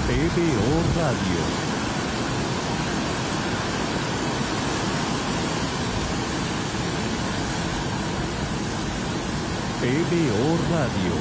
PBO Radio. PBO Radio.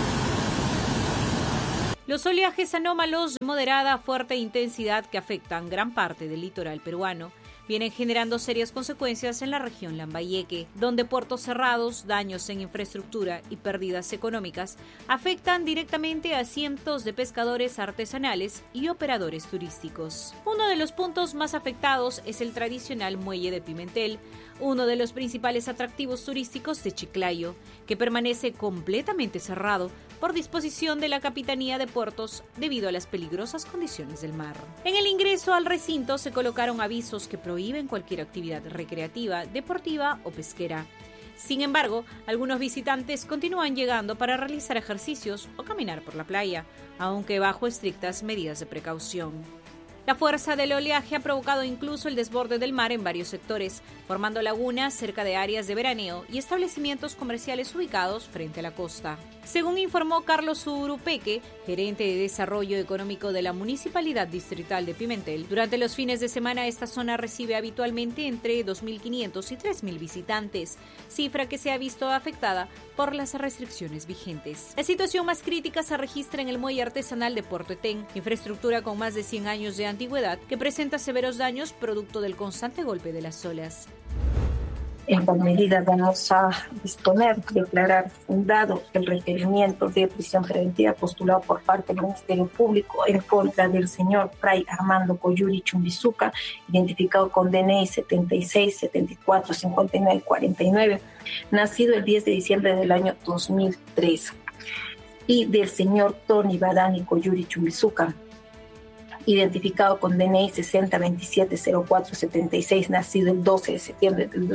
Los oleajes anómalos de moderada a fuerte intensidad que afectan gran parte del litoral peruano vienen generando serias consecuencias en la región Lambayeque, donde puertos cerrados, daños en infraestructura y pérdidas económicas afectan directamente a cientos de pescadores artesanales y operadores turísticos. Uno de los puntos más afectados es el tradicional muelle de Pimentel, uno de los principales atractivos turísticos de Chiclayo, que permanece completamente cerrado por disposición de la Capitanía de Puertos debido a las peligrosas condiciones del mar. En el ingreso al recinto se colocaron avisos que prohíben cualquier actividad recreativa, deportiva o pesquera. Sin embargo, algunos visitantes continúan llegando para realizar ejercicios o caminar por la playa, aunque bajo estrictas medidas de precaución. La fuerza del oleaje ha provocado incluso el desborde del mar en varios sectores, formando lagunas cerca de áreas de veraneo y establecimientos comerciales ubicados frente a la costa. Según informó Carlos Urupeque, gerente de Desarrollo Económico de la Municipalidad Distrital de Pimentel, durante los fines de semana esta zona recibe habitualmente entre 2.500 y 3.000 visitantes, cifra que se ha visto afectada por las restricciones vigentes. La situación más crítica se registra en el muelle artesanal de Puerto Etén, infraestructura con más de 100 años de antigüedad que presenta severos daños producto del constante golpe de las olas. En tal medida vamos a declarar fundado el requerimiento de prisión preventiva postulado por parte del Ministerio Público en contra del señor Fray Armando Coyuri Chumbizuca, identificado con DNI 76 74 59 49, nacido el 10 de diciembre del año 2003, y del señor Tony Badani Coyuri Chumbizuca, identificado con DNI 60 27 04 76, nacido el 12 de septiembre del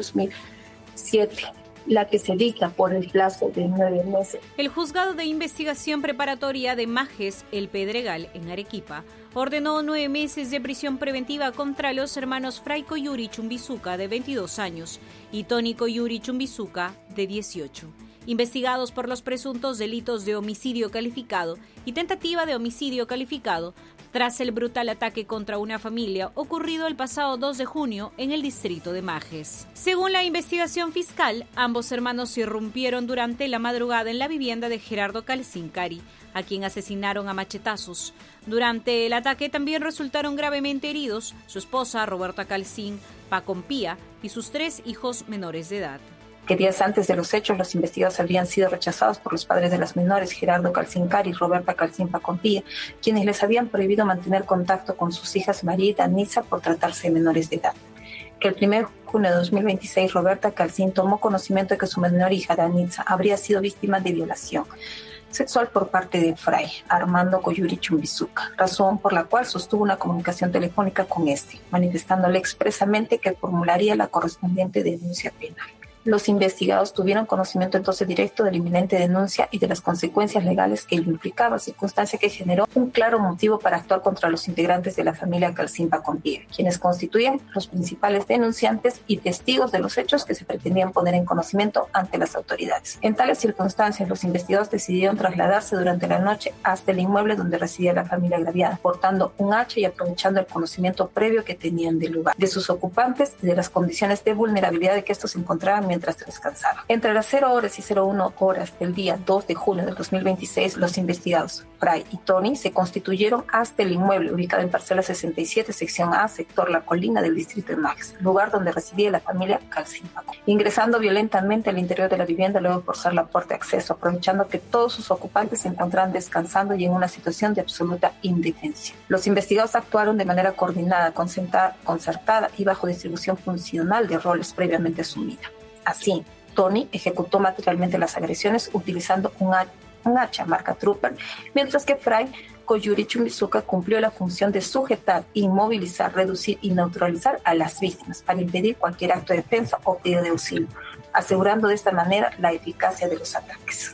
2007, la que se dicta por el plazo de 9 meses. El Juzgado de Investigación Preparatoria de Majes El Pedregal, en Arequipa, ordenó 9 meses de prisión preventiva contra los hermanos Fray Coyuri Chumbizuca, de 22 años, y Tony Coyuri Chumbizuca, de 18. Investigados por los presuntos delitos de homicidio calificado y tentativa de homicidio calificado, tras el brutal ataque contra una familia ocurrido el pasado 2 de junio en el distrito de Majes. Según la investigación fiscal, ambos hermanos irrumpieron durante la madrugada en la vivienda de Gerardo Calcín Cari, a quien asesinaron a machetazos. Durante el ataque también resultaron gravemente heridos su esposa Roberta Calcín Pacompía y sus 3 hijos menores de edad. Que días antes de los hechos, los investigados habrían sido rechazados por los padres de las menores, Gerardo Calcín Cari y Roberta Calcín Pacompía, quienes les habían prohibido mantener contacto con sus hijas María y Danitza por tratarse de menores de edad. Que el 1 de junio de 2026, Roberta Calcín tomó conocimiento de que su menor hija Danitza habría sido víctima de violación sexual por parte de Fray Armando Coyuri Chumbizuca, razón por la cual sostuvo una comunicación telefónica con este, manifestándole expresamente que formularía la correspondiente denuncia penal. Los investigados tuvieron conocimiento entonces directo de la inminente denuncia y de las consecuencias legales que ello implicaba, circunstancia que generó un claro motivo para actuar contra los integrantes de la familia Calcín Pacompía, quienes constituían los principales denunciantes y testigos de los hechos que se pretendían poner en conocimiento ante las autoridades. En tales circunstancias, los investigados decidieron trasladarse durante la noche hasta el inmueble donde residía la familia agraviada, portando un hacha y aprovechando el conocimiento previo que tenían del lugar, de sus ocupantes y de las condiciones de vulnerabilidad de que estos se encontraban mientras descansaban. Entre las 0 horas y 01 horas del día 2 de junio del 2026, los investigados, Fray y Tony, se constituyeron hasta el inmueble ubicado en parcela 67, sección A, sector La Colina del distrito de Majes, lugar donde residía la familia Calcín Paco, ingresando violentamente al interior de la vivienda luego de forzar la puerta de acceso, aprovechando que todos sus ocupantes se encontraban descansando y en una situación de absoluta indefensión. Los investigados actuaron de manera coordinada, concertada y bajo distribución funcional de roles previamente asumida. Así, Tony ejecutó materialmente las agresiones utilizando un hacha marca Trooper, mientras que Fray Coyuri Chumbizuca cumplió la función de sujetar, inmovilizar, reducir y neutralizar a las víctimas para impedir cualquier acto de defensa o pedido de auxilio, asegurando de esta manera la eficacia de los ataques.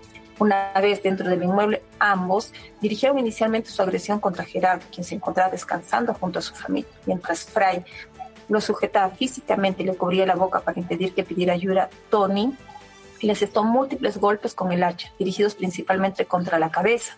Una vez dentro del inmueble, ambos dirigieron inicialmente su agresión contra Gerardo, quien se encontraba descansando junto a su familia, mientras Fray lo sujetaba físicamente y le cubría la boca para impedir que pidiera ayuda. Tony le asestó múltiples golpes con el hacha, dirigidos principalmente contra la cabeza,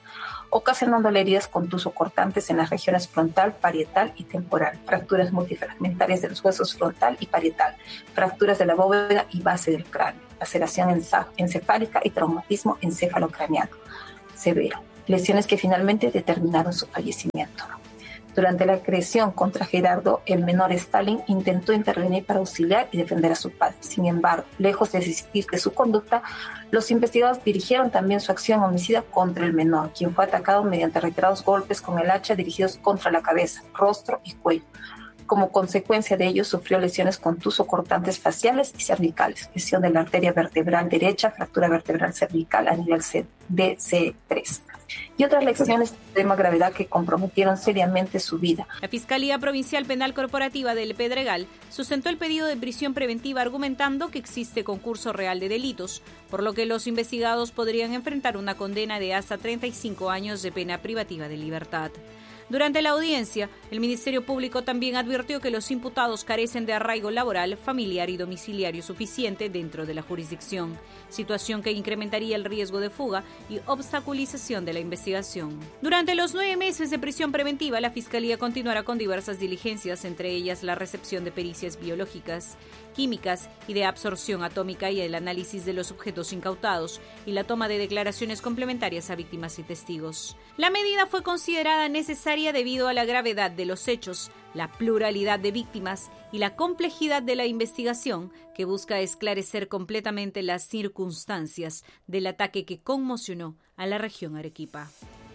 ocasionándole heridas contuso-cortantes en las regiones frontal, parietal y temporal, fracturas multifragmentarias de los huesos frontal y parietal, fracturas de la bóveda y base del cráneo, laceración encefálica y traumatismo encefalocraneano severo, lesiones que finalmente determinaron su fallecimiento. Durante la agresión contra Gerardo, el menor Stalin intentó intervenir para auxiliar y defender a su padre. Sin embargo, lejos de desistir de su conducta, los investigadores dirigieron también su acción homicida contra el menor, quien fue atacado mediante reiterados golpes con el hacha dirigidos contra la cabeza, rostro y cuello. Como consecuencia de ello, sufrió lesiones contuso-cortantes faciales y cervicales, lesión de la arteria vertebral derecha, fractura vertebral cervical a nivel DC3 y otras lesiones de extrema gravedad que comprometieron seriamente su vida. La Fiscalía Provincial Penal Corporativa del Pedregal sustentó el pedido de prisión preventiva argumentando que existe concurso real de delitos, por lo que los investigados podrían enfrentar una condena de hasta 35 años de pena privativa de libertad. Durante la audiencia, el Ministerio Público también advirtió que los imputados carecen de arraigo laboral, familiar y domiciliario suficiente dentro de la jurisdicción, situación que incrementaría el riesgo de fuga y obstaculización de la investigación. Durante los 9 meses de prisión preventiva, la Fiscalía continuará con diversas diligencias, entre ellas la recepción de pericias biológicas, químicas y de absorción atómica y el análisis de los objetos incautados y la toma de declaraciones complementarias a víctimas y testigos. La medida fue considerada necesaria debido a la gravedad de los hechos, la pluralidad de víctimas y la complejidad de la investigación que busca esclarecer completamente las circunstancias del ataque que conmocionó a la región Arequipa.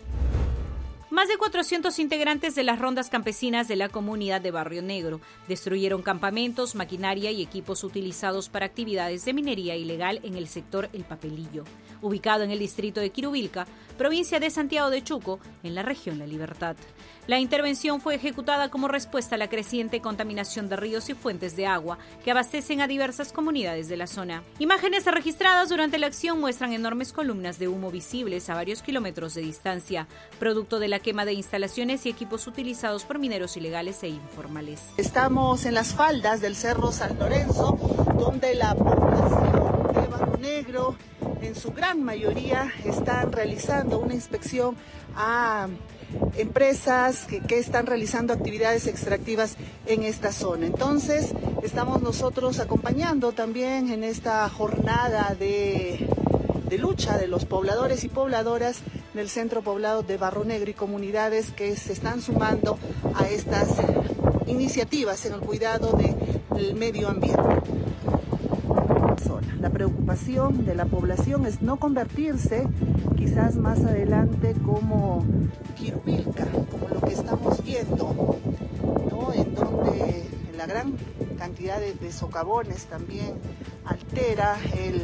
Más de 400 integrantes de las rondas campesinas de la comunidad de Barrio Negro destruyeron campamentos, maquinaria y equipos utilizados para actividades de minería ilegal en el sector El Papelillo, ubicado en el distrito de Quirubilca, provincia de Santiago de Chuco, en la región La Libertad. La intervención fue ejecutada como respuesta a la creciente contaminación de ríos y fuentes de agua que abastecen a diversas comunidades de la zona. Imágenes registradas durante la acción muestran enormes columnas de humo visibles a varios kilómetros de distancia, producto de la quema de instalaciones y equipos utilizados por mineros ilegales e informales. Estamos en las faldas del Cerro San Lorenzo, donde la población de Barrio Negro, en su gran mayoría, están realizando una inspección a empresas que están realizando actividades extractivas en esta zona. Entonces, estamos nosotros acompañando también en esta jornada de lucha de los pobladores y pobladoras del centro poblado de Barrio Negro y comunidades que se están sumando a estas iniciativas en el cuidado del medio ambiente. La preocupación de la población es no convertirse quizás más adelante como Quirubilca, como lo que estamos viendo, ¿no? En donde la gran cantidad de socavones también alteran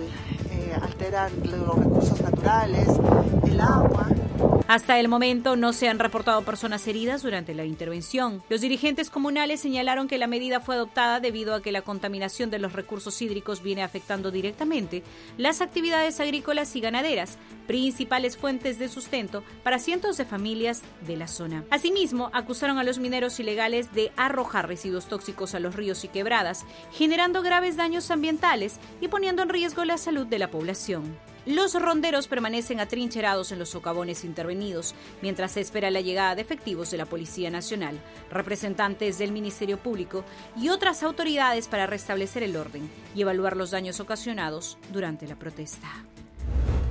los recursos naturales, el agua. Hasta el momento no se han reportado personas heridas durante la intervención. Los dirigentes comunales señalaron que la medida fue adoptada debido a que la contaminación de los recursos hídricos viene afectando directamente las actividades agrícolas y ganaderas, principales fuentes de sustento para cientos de familias de la zona. Asimismo, acusaron a los mineros ilegales de arrojar residuos tóxicos a los ríos y quebradas, generando graves daños ambientales y poniendo en riesgo la salud de la población. Los ronderos permanecen atrincherados en los socavones intervenidos, mientras se espera la llegada de efectivos de la Policía Nacional, representantes del Ministerio Público y otras autoridades para restablecer el orden y evaluar los daños ocasionados durante la protesta.